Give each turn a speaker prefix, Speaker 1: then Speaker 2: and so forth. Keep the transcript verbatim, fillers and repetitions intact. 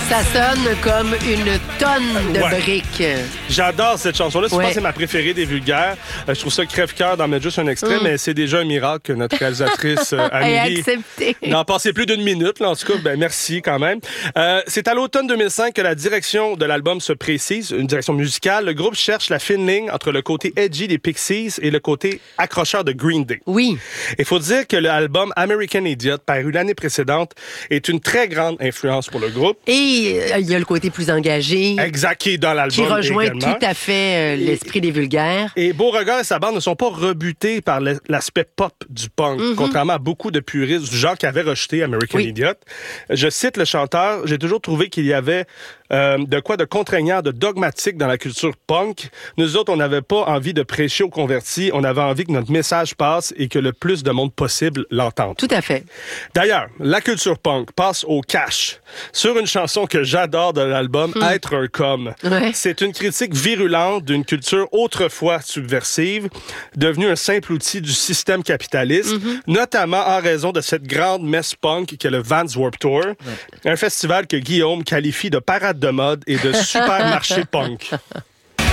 Speaker 1: Ça sonne comme une tonne de
Speaker 2: Ouais.
Speaker 1: briques.
Speaker 2: J'adore cette chanson-là. Je
Speaker 1: Ouais.
Speaker 2: pense que c'est ma préférée des Vulgaires. Euh, je trouve ça crève-cœur d'en mettre juste un extrait,
Speaker 1: Mm.
Speaker 2: mais c'est déjà un miracle que notre réalisatrice euh,
Speaker 1: Et
Speaker 2: Amélie
Speaker 1: accepté.
Speaker 2: n'en passait plus d'une minute. Là, en tout cas, ben, merci quand même. Euh, c'est à l'automne deux mille cinq que la direction de l'album se précise, une direction musicale. Le groupe cherche la fine ligne entre le côté edgy des Pixies et le côté accrocheur de Green Day.
Speaker 1: Oui.
Speaker 2: Il faut dire que l'album American Idiot, paru l'année précédente, est une très grande influence pour le groupe.
Speaker 1: Et euh, il y a le côté plus engagé.
Speaker 2: Exact, qui est dans l'album
Speaker 1: Qui rejoint
Speaker 2: également.
Speaker 1: tout à fait euh, l'esprit des Vulgaires.
Speaker 2: Et Beauregard et sa bande ne sont pas rebutés par le- l'aspect pop du punk, mm-hmm. contrairement à beaucoup de puristes du genre qui avaient rejeté American
Speaker 1: oui.
Speaker 2: Idiot. Je cite le chanteur, j'ai toujours trouvé qu'il y avait euh, de quoi de contraignant, de dogmatique dans la culture punk. Nous autres, on n'avait pas envie de prêcher aux convertis, on avait envie que notre message passe et que le plus de monde possible l'entende.
Speaker 1: Tout à fait.
Speaker 2: D'ailleurs, la culture punk passe au cash sur une chanson que j'adore de l'album,
Speaker 1: hum.
Speaker 2: Être un com.
Speaker 1: Ouais.
Speaker 2: C'est une critique virulente d'une culture autrefois subversive, devenue un simple outil du système capitaliste, mm-hmm. notamment en raison de cette grande messe punk qu'est le Vans Warped Tour, ouais. un festival que Guillaume qualifie de parade de mode et de supermarché punk.